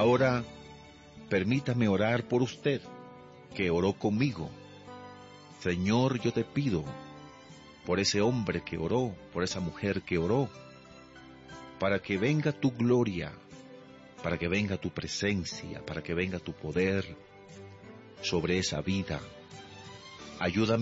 Ahora, permítame orar por usted, que oró conmigo. Señor, yo te pido por ese hombre que oró, por esa mujer que oró, para que venga tu gloria, para que venga tu presencia, para que venga tu poder sobre esa vida. Ayúdame